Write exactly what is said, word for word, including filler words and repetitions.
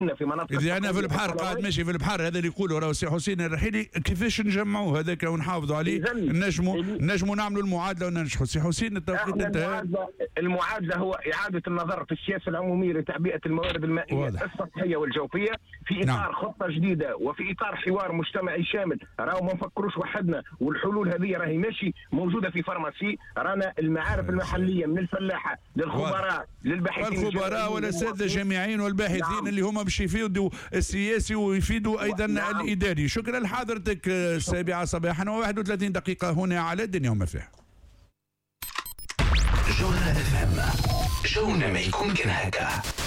في مناطق إذا أنا في البحر قاعد ماشي في البحر، هذا اللي يقولوا راهو سي حسين الرحيلي، كيفاش نجمعوا هذاك ونحافظوا عليه؟ نجموا نجموا نعملوا المعادله وننجحوا. سي حسين التوقيت انتهى. المعادله المعادله هو اعاده النظر في السياسه العموميه لتعبئه الموارد المائيه واضح. السطحيه والجوفيه في اطار نعم. خطه جديده وفي اطار حوار مجتمعي شامل. راهو ما نفكروش وحدنا، والحلول هذه راهي ماشي موجوده في فارماسي. رانا المعارف المحليه من الفلاحه للخبراء للباحثين والخبراء والاساتذه الجامعيين والباحثين نعم. اللي هم باش يفيدوا السياسي ويفيدوا ايضا نعم. الاداري. شكرا لحضرتك. السابعه صباحا وواحد وثلاثين دقيقه هنا على الدنيا وما فيها. جوهرة اف ام، جونا ما يكون كان هكا.